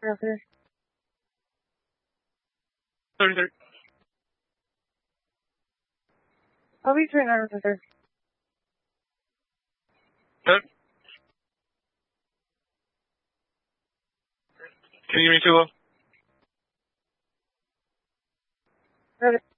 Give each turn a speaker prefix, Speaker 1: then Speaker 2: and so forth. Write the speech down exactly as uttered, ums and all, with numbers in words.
Speaker 1: Officer.
Speaker 2: Sorry, sorry.
Speaker 1: I'll be right now, officer.
Speaker 2: Sir? Can you hear me too well?
Speaker 1: Got it.